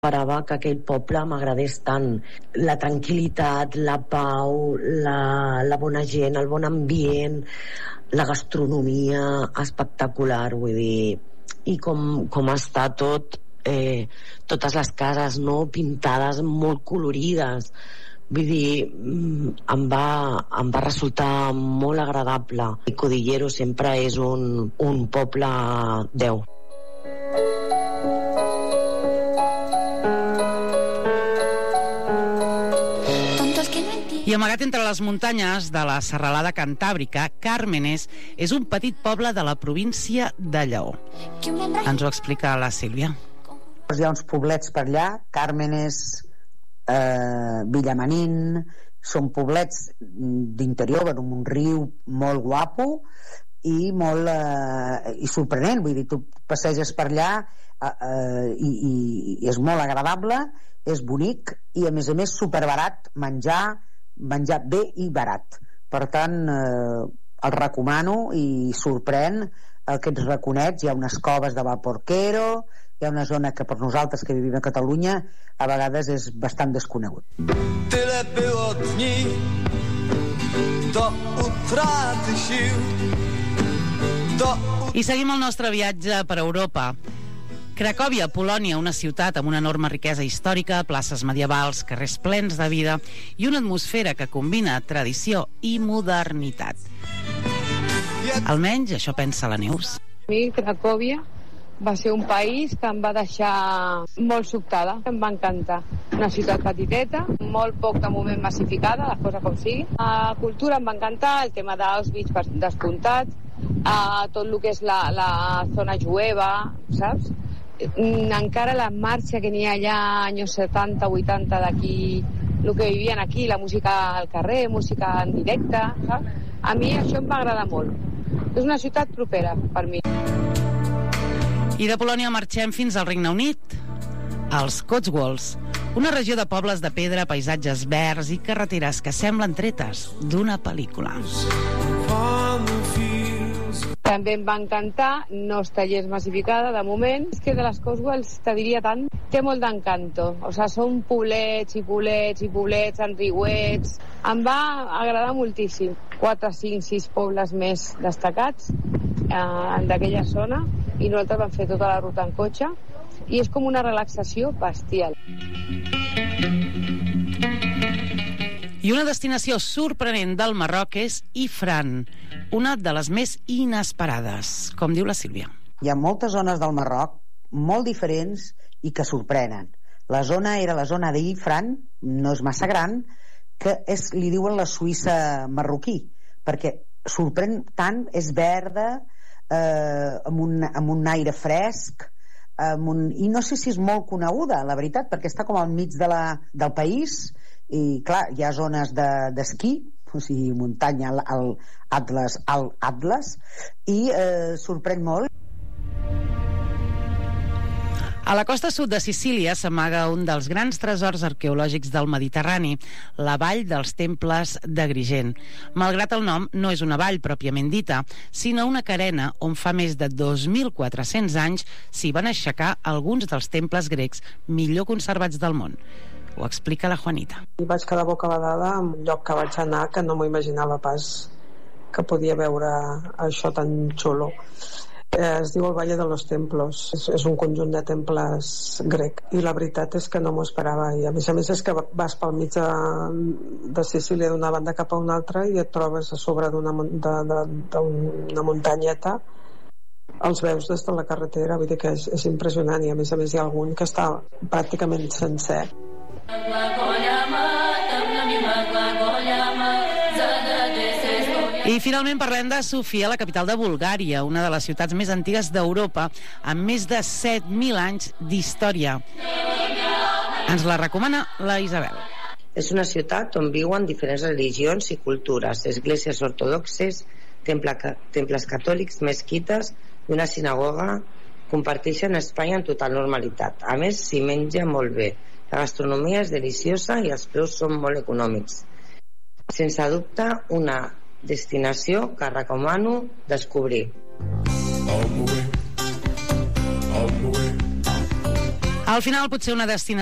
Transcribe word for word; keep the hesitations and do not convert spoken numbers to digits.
esperava que aquell poble m'agradés tant. La tranquil·litat, la pau, la, la bona gent, el bon ambient, la gastronomia espectacular, vull dir, i com, com està tot, eh, totes les cases, no?, pintades molt colorides. Vull dir, em va, em va resultar molt agradable. I Codillero sempre és un, un poble deu. I amagat entre les muntanyes de la serralada cantàbrica, Càrmenes és un petit poble de la província de Lleó. Ens ho explica la Sílvia. Hi ha uns poblets per allà, Càrmenes, eh, Villamanín, són poblets d'interior, amb un riu molt guapo i molt eh, i sorprenent. Vull dir, tu passeges per allà eh, eh, i, i, i és molt agradable, és bonic i a més a més superbarat menjar, menjar bé i barat. Per tant, eh, el recomano i sorprèn aquests raconets. Hi ha unes coves de Valporquero, hi ha una zona que per nosaltres que vivim a Catalunya a vegades és bastant desconegut. Tyle było dni do utraty sił do... I seguim el nostre viatge per Europa. Cracòvia, Polònia, una ciutat amb una enorme riquesa històrica, places medievals, carrers plens de vida i una atmosfera que combina tradició i modernitat. Almenys això pensa la Neus. A mi Cracòvia va ser un país que em va deixar molt sobtada, em va encantar. Una ciutat petiteta, molt poc de moment massificada, les coses com sigui. La cultura em va encantar, el tema d'Auschwitz descomptat, tot el que és la, la zona jueva, saps? Encara la marxa que n'hi ha allà anys setanta, vuitanta d'aquí, el que vivien aquí, la música al carrer, música en directe, saps? A mi això em va agradar molt. És una ciutat propera per mi. I de Polònia marxem fins al Regne Unit, als Cotswolds, una regió de pobles de pedra, paisatges verds i carreteres que semblen tretes d'una pel·lícula. També em va encantar, no està gens massificada de moment. És que de les Cotswolds te diria tant, té molt d'encanto. O sigui, són poblets i poblets i poblets, enriuets. Em va agradar moltíssim. Quatre, cinc, sis pobles més destacats eh, d'aquella zona i nosaltres vam fer tota la ruta en cotxe i és com una relaxació bestial. I una destinació sorprenent del Marroc és Ifrane, una de les més inesperades, com diu la Sílvia. Hi ha moltes zones del Marroc molt diferents i que sorprenen. La zona era la zona d'Ifrane, no és massa gran, que és, li diuen la Suïssa marroquí, perquè sorprèn tant, és verda, eh, amb, un, amb un aire fresc, amb un, i no sé si és molt coneguda, la veritat, perquè està com al mig de la, del país. I clar, hi ha zones d'esquí, de, o sigui, muntanya al, al Atlas, al Atlas, i eh, sorprèn molt. A la costa sud de Sicília s'amaga un dels grans tresors arqueològics del Mediterrani, la vall dels Temples d'Agrigent. Malgrat el nom, no és una vall pròpiament dita, sinó una carena on fa més de dos mil quatre-cents anys s'hi van aixecar alguns dels temples grecs millor conservats del món. Ho explica la Juanita. I vaig quedar bocabadada en un lloc que vaig anar que no m'ho imaginava pas que podia veure això tan xulo. Eh, es diu el Valle de los Templos. És, és un conjunt de temples grec i la veritat és que no m'ho esperava i a més a més és que vas pel mig de, de Sicília d'una banda cap a una altra i et trobes a sobre d'una de, de, d'una muntanyeta, els veus des de la carretera, vull dir que és, és impressionant i a més a més hi ha algun que està pràcticament sencer. I finalment parlem de Sofia, la capital de Bulgària, una de les ciutats més antigues d'Europa, amb més de set mil anys d'història. Ens la recomana la Isabel. És una ciutat on viuen diferents religions i cultures, esglésies ortodoxes, temple, temples catòlics, mesquites i una sinagoga. Comparteixen espai en total normalitat. A més, s'hi menja molt bé. La gastronomia és deliciosa i els preus són molt econòmics. Sense dubte, una destinació que recomano descobrir. Al final, potser una destinació